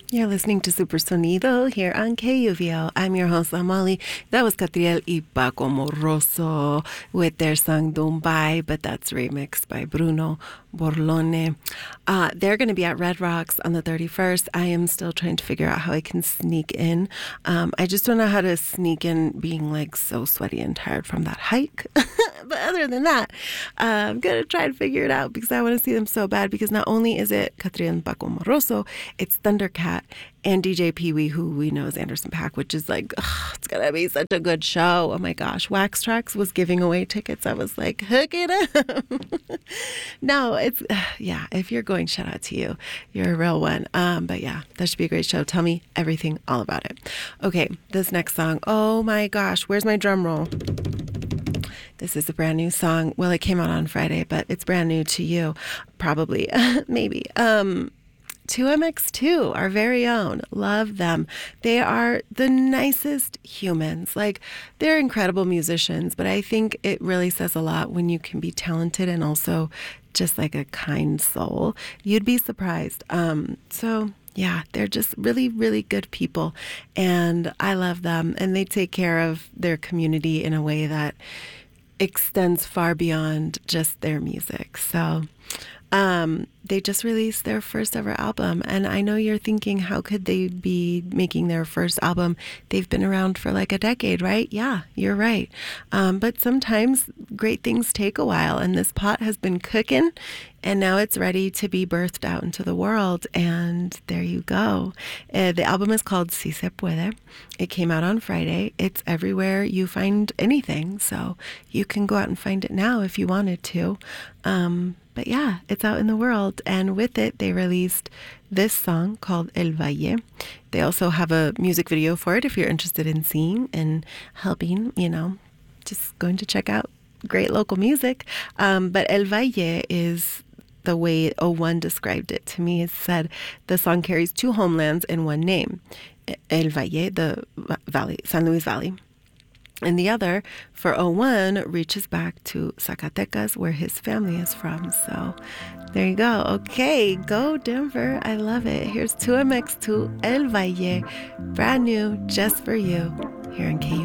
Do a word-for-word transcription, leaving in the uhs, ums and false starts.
You're listening to Super Sonido here on K U V O. I'm your host, Amali. That was Catriel y Paco Moroso with their song Dumbai, but that's remixed by Bruno Borlone. Uh, they're going to be at Red Rocks on the thirty-first. I am still trying to figure out how I can sneak in. Um, I just don't know how to sneak in being like so sweaty and tired from that hike. But other than that, uh, I'm going to try to figure it out because I want to see them so bad, because not only is it Catriel and Paco Moroso, it's Thundercat and D J Pee Wee, who we know is Anderson .Paak, which is like, ugh, it's going to be such a good show. Oh my gosh. Wax Trax was giving away tickets. I was like, hook it up. No, it's, uh, yeah, if you're going, shout out to you. You're a real one. Um, but yeah, that should be a great show. Tell me everything, all about it. Okay, this next song. Oh my gosh, where's my drum roll? This is a brand new song. Well, it came out on Friday, but it's brand new to you, probably, maybe. Um, two M X two, our very own. Love them. They are the nicest humans. Like, they're incredible musicians, but I think it really says a lot when you can be talented and also just like a kind soul. You'd be surprised. Um, so... Yeah, they're just really, really good people, and I love them, and they take care of their community in a way that extends far beyond just their music. So um, they just released their first ever album, and I know you're thinking, how could they be making their first album? They've been around for like a decade, right? Yeah, you're right. Um, but sometimes great things take a while, and this pot has been cooking, and now it's ready to be birthed out into the world. And there you go. Uh, the album is called Si Se Puede. It came out on Friday. It's everywhere you find anything, so you can go out and find it now if you wanted to. Um, but yeah, it's out in the world. And with it, they released this song called El Valle. They also have a music video for it if you're interested in seeing and helping, you know, just going to check out great local music. Um, but El Valle is the way O one described it to me. It said the song carries two homelands in one name, El Valle, the valley, San Luis Valley. And the other, for O one, reaches back to Zacatecas, where his family is from. So there you go. Okay, go Denver. I love it. Here's two M X two, El Valle, brand new, just for you, here in K U.